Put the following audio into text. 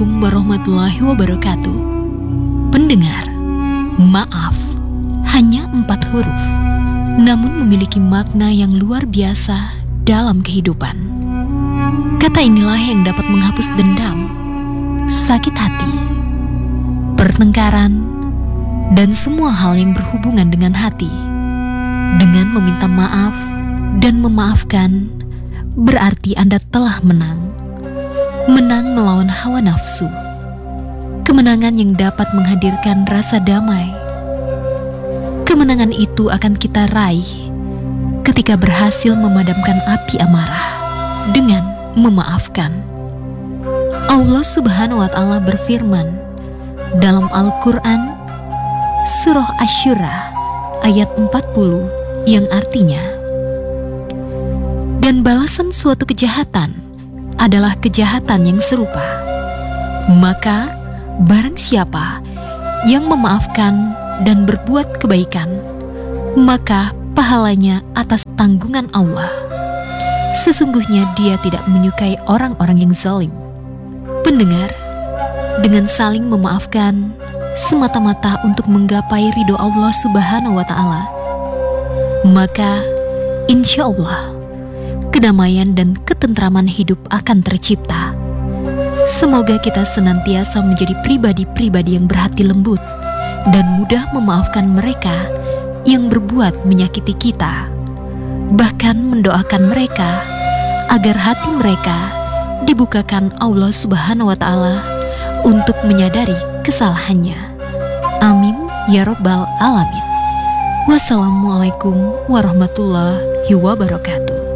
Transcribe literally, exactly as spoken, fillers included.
Assalamualaikum warahmatullahi wabarakatuh. Pendengar, maaf hanya empat huruf, namun memiliki makna yang luar biasa dalam kehidupan. Kata inilah yang dapat menghapus dendam, sakit hati, pertengkaran, dan semua hal yang berhubungan dengan hati. Dengan meminta maaf dan memaafkan, berarti Anda telah menang. Menang melawan hawa nafsu. Kemenangan yang dapat menghadirkan rasa damai. Kemenangan itu akan kita raih ketika berhasil memadamkan api amarah dengan memaafkan. Allah Subhanahu wa Ta'ala berfirman dalam Al-Quran Surah Asy-Syura ayat empat puluh yang artinya, dan balasan suatu kejahatan adalah kejahatan yang serupa. Maka barang siapa yang memaafkan dan berbuat kebaikan, maka pahalanya atas tanggungan Allah. Sesungguhnya Dia tidak menyukai orang-orang yang zalim. Pendengar, dengan saling memaafkan semata-mata untuk menggapai ridho Allah Subhanahu wa Ta'ala, maka insya Allah kedamaian dan ketentraman hidup akan tercipta. Semoga kita senantiasa menjadi pribadi-pribadi yang berhati lembut dan mudah memaafkan mereka yang berbuat menyakiti kita. Bahkan mendoakan mereka agar hati mereka dibukakan Allah Subhanahu wa Ta'ala untuk menyadari kesalahannya. Amin ya Rabbal Alamin. Wassalamualaikum warahmatullahi wabarakatuh.